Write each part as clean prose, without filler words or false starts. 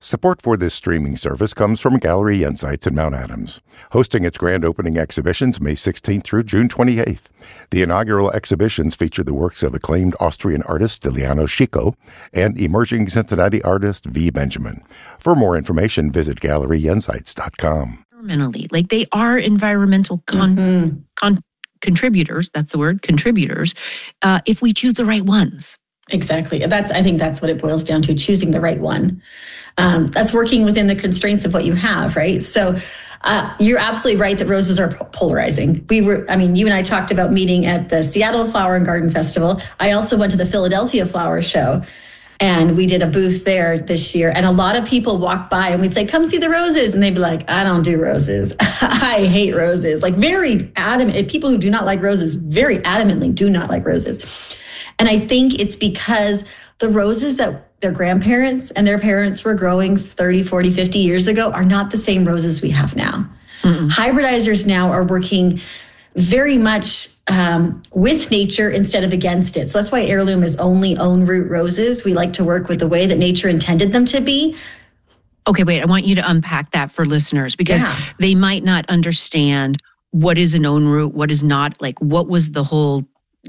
Support for this streaming service comes from Gallery Insights in Mount Adams, hosting its grand opening exhibitions May 16th through June 28th. The inaugural exhibitions feature the works of acclaimed Austrian artist Stiliano Chico and emerging Cincinnati artist V. Benjamin. For more information, visit galleryinsights.com. Like they are environmental contributors, that's the word, contributors, if we choose the right ones. Exactly. I think that's what it boils down to, choosing the right one. That's working within the constraints of what you have, right? So you're absolutely right that roses are polarizing. You and I talked about meeting at the Seattle Flower and Garden Festival. I also went to the Philadelphia Flower Show, and we did a booth there this year. And a lot of people walk by and we'd say, come see the roses. And they'd be like, I don't do roses. I hate roses. Like very adamant. People who do not like roses very adamantly do not like roses. And I think it's because the roses that their grandparents and their parents were growing 30, 40, 50 years ago are not the same roses we have now. Mm-mm. Hybridizers now are working very much with nature instead of against it. So that's why Heirloom is only own root roses. We like to work with the way that nature intended them to be. Okay, wait, I want you to unpack that for listeners because they might not understand what is an own root, what is not. Like, what was the whole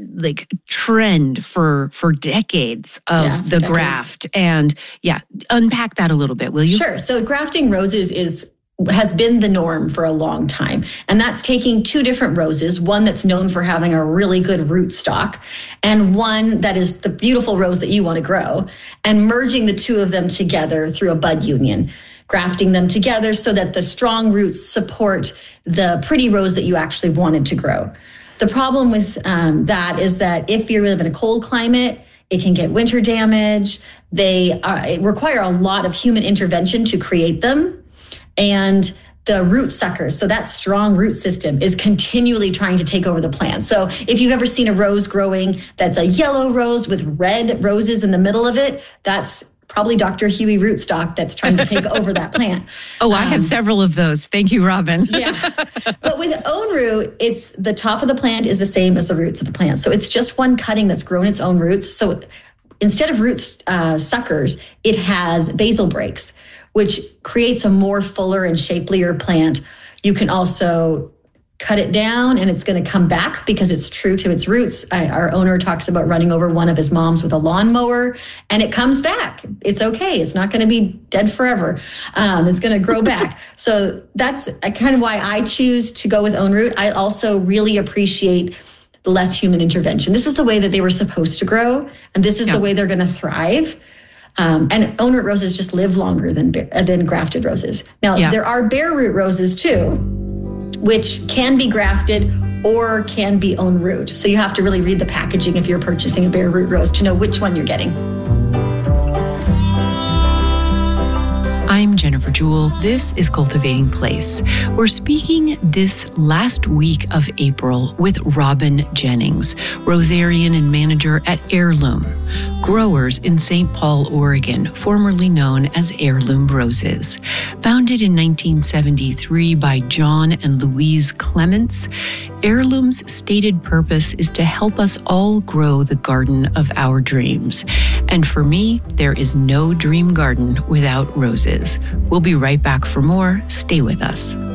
trend for decades of the graft, and unpack that a little bit, will you? Sure. So grafting roses has been the norm for a long time, and that's taking two different roses, one that's known for having a really good root stock, and one that is the beautiful rose that you want to grow, and merging the two of them together through a bud union, grafting them together so that the strong roots support the pretty rose that you actually wanted to grow. The problem with that is that if you live in a cold climate, it can get winter damage. It require a lot of human intervention to create them. And the root suckers, so that strong root system, is continually trying to take over the plant. So if you've ever seen a rose growing that's a yellow rose with red roses in the middle of it, that's probably Dr. Huey rootstock that's trying to take over that plant. Oh, I have several of those. Thank you, Robin. Yeah. But with own root, it's the top of the plant is the same as the roots of the plant. So it's just one cutting that's grown its own roots. So instead of roots suckers, it has basal breaks, which creates a more fuller and shapelier plant. You can also cut it down and it's going to come back because it's true to its roots. Our owner talks about running over one of his moms with a lawnmower and it comes back. It's okay. It's not going to be dead forever. It's going to grow back. So that's kind of why I choose to go with own root. I also really appreciate the less human intervention. This is the way that they were supposed to grow, and this is the way they're going to thrive. And own root roses just live longer than grafted roses. Now, there are bare root roses too, which can be grafted or can be own root. So you have to really read the packaging if you're purchasing a bare root rose to know which one you're getting. I'm Jennifer Jewell. This is Cultivating Place. We're speaking this last week of April with Robin Jennings, rosarian and manager at Heirloom, growers in St. Paul, Oregon, formerly known as Heirloom Roses. Founded in 1973 by John and Louise Clements, Heirloom's stated purpose is to help us all grow the garden of our dreams. And for me, there is no dream garden without roses. We'll be right back for more. Stay with us.